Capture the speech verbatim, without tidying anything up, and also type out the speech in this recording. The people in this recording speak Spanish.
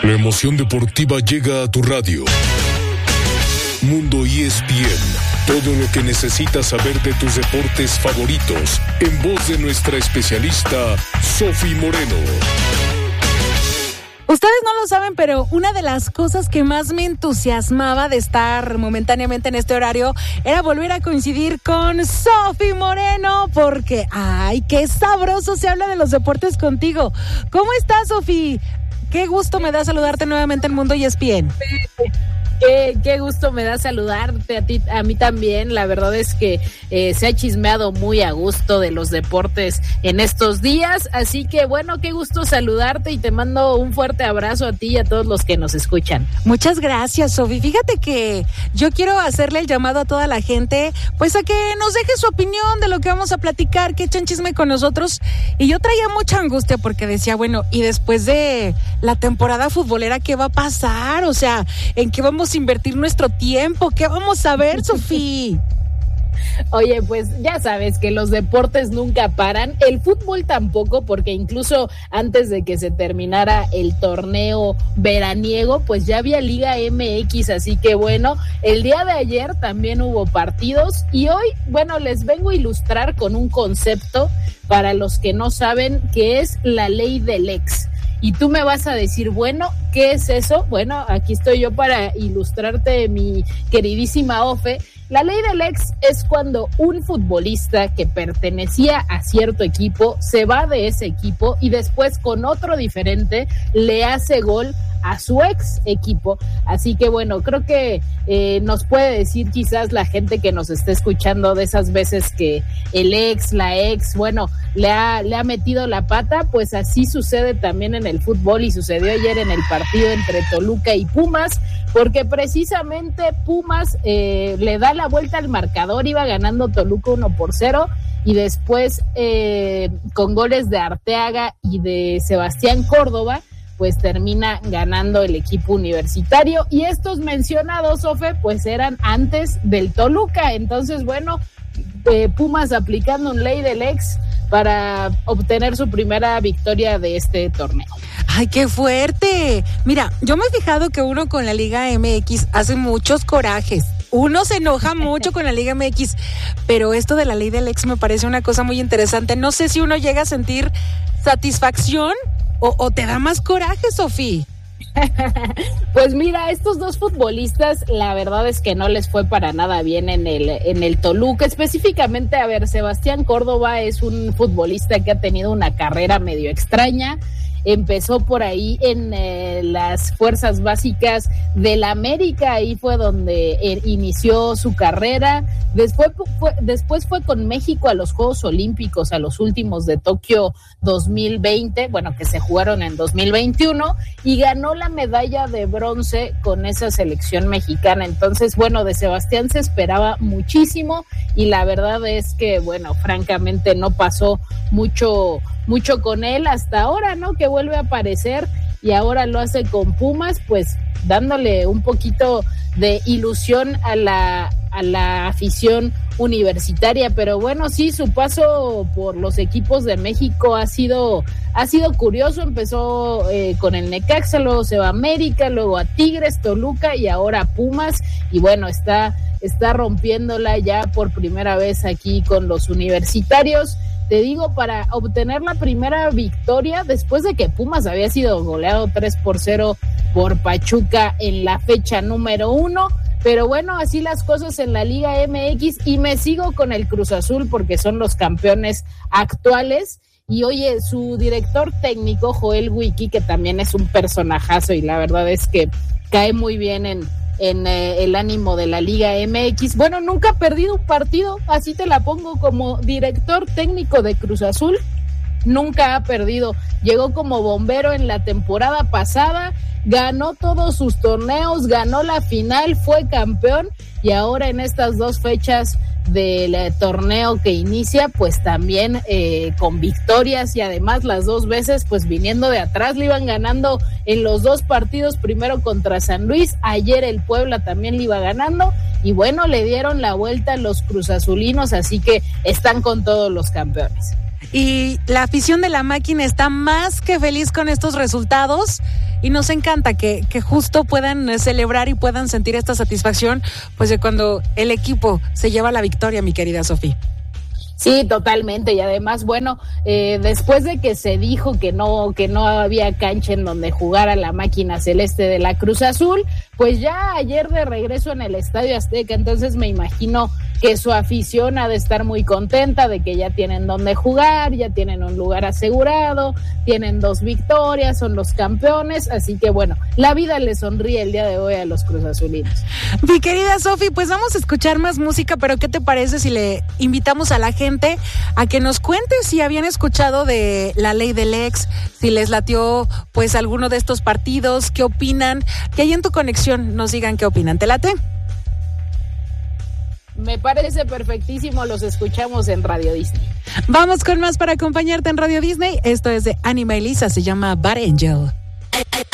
La emoción deportiva llega a tu radio. Mundo E S P N. Todo lo que necesitas saber de tus deportes favoritos, en voz de nuestra especialista, Sofi Moreno. Ustedes no lo saben, pero una de las cosas que más me entusiasmaba de estar momentáneamente en este horario era volver a coincidir con Sofi Moreno, porque ¡ay, qué sabroso se habla de los deportes contigo! ¿Cómo estás, Sofi? Qué gusto me da saludarte nuevamente en Mundo E S P N. Qué, qué gusto me da saludarte a ti, a mí también. La verdad es que eh, se ha chismeado muy a gusto de los deportes en estos días, así que bueno, qué gusto saludarte y te mando un fuerte abrazo a ti y a todos los que nos escuchan. Muchas gracias, Sofi. Fíjate que yo quiero hacerle el llamado a toda la gente, pues a que nos deje su opinión de lo que vamos a platicar, que echen chisme con nosotros. Y yo traía mucha angustia porque decía, bueno, y después de la temporada futbolera, ¿qué va a pasar? O sea, ¿en qué vamos invertir nuestro tiempo? ¿Qué vamos a ver, Sofi? Oye, pues ya sabes que los deportes nunca paran, el fútbol tampoco, porque incluso antes de que se terminara el torneo veraniego, pues ya había Liga M X, así que bueno, el día de ayer también hubo partidos y hoy, bueno, les vengo a ilustrar con un concepto para los que no saben, que es la ley del ex. Y tú me vas a decir, bueno, ¿qué es eso? Bueno, aquí estoy yo para ilustrarte, mi queridísima Ofe. La ley del ex es cuando un futbolista que pertenecía a cierto equipo se va de ese equipo y después con otro diferente le hace gol a su ex equipo. Así que bueno, creo que eh, nos puede decir quizás la gente que nos está escuchando de esas veces que el ex, la ex, bueno, le ha, le ha metido la pata, pues así sucede también en el fútbol y sucedió ayer en el partido entre Toluca y Pumas, porque precisamente Pumas eh, le da la vuelta al marcador, iba ganando Toluca uno por cero y después eh, con goles de Arteaga y de Sebastián Córdoba, pues termina ganando el equipo universitario, y estos mencionados, Ofe, pues eran antes del Toluca. Entonces, bueno, eh, Pumas aplicando un ley del ex para obtener su primera victoria de este torneo. ¡Ay, qué fuerte! Mira, yo me he fijado que uno con la Liga M X hace muchos corajes. Uno se enoja mucho con la Liga M X, pero esto de la ley del ex me parece una cosa muy interesante. No sé si uno llega a sentir satisfacción o, o te da más coraje, Sofi. Pues mira, estos dos futbolistas, la verdad es que no les fue para nada bien en el, en el Toluca. Específicamente, a ver, Sebastián Córdoba es un futbolista que ha tenido una carrera medio extraña. Empezó por ahí en eh, las fuerzas básicas del América, ahí fue donde eh, inició su carrera. Después fue, después fue con México a los Juegos Olímpicos, a los últimos de Tokio dos mil veinte, bueno, que se jugaron en dos mil veintiuno, y ganó la medalla de bronce con esa selección mexicana. Entonces, bueno, de Sebastián se esperaba muchísimo y la verdad es que, bueno, francamente no pasó mucho mucho con él hasta ahora, ¿no? Que vuelve a aparecer y ahora lo hace con Pumas, pues dándole un poquito de ilusión a la a la afición universitaria. Pero bueno, sí, su paso por los equipos de México ha sido ha sido curioso. Empezó eh, con el Necaxa, luego se va a América, luego a Tigres, Toluca y ahora Pumas, y bueno, está está rompiéndola ya por primera vez aquí con los universitarios. Te digo, para obtener la primera victoria después de que Pumas había sido goleado tres por cero por Pachuca en la fecha número uno. Pero bueno, así las cosas en la Liga M X, y me sigo con el Cruz Azul porque son los campeones actuales. Y oye, su director técnico, Joel Wiki, que también es un personajazo y la verdad es que cae muy bien en en eh, el ánimo de la Liga M X. Bueno, nunca ha perdido un partido, así te la pongo, como director técnico de Cruz Azul, nunca ha perdido. Llegó como bombero en la temporada pasada, ganó todos sus torneos, ganó la final, fue campeón, y ahora en estas dos fechas del eh, torneo que inicia, pues también eh, con victorias, y además las dos veces pues viniendo de atrás. Le iban ganando en los dos partidos, primero contra San Luis, ayer el Puebla también le iba ganando, y bueno, le dieron la vuelta a los cruzazulinos, así que están con todos los campeones. Y la afición de la máquina está más que feliz con estos resultados y nos encanta que, que justo puedan celebrar y puedan sentir esta satisfacción pues de cuando el equipo se lleva la victoria, mi querida Sofía. Sí, totalmente. Y además, bueno, eh, después de que se dijo que no, que no había cancha en donde jugara la máquina celeste de la Cruz Azul, pues ya ayer de regreso en el Estadio Azteca, entonces me imagino que su afición ha de estar muy contenta de que ya tienen donde jugar, ya tienen un lugar asegurado, tienen dos victorias, son los campeones, así que bueno, la vida les sonríe el día de hoy a los cruzazulinos. Mi querida Sofi, pues vamos a escuchar más música, pero ¿qué te parece si le invitamos a la gente a que nos cuente si habían escuchado de la ley del ex, si les latió pues alguno de estos partidos, qué opinan, que ahí en tu conexión nos digan qué opinan? ¿Te late? Me parece perfectísimo, los escuchamos en Radio Disney. Vamos con más para acompañarte en Radio Disney. Esto es de Anima y Lisa, se llama Bad Angel.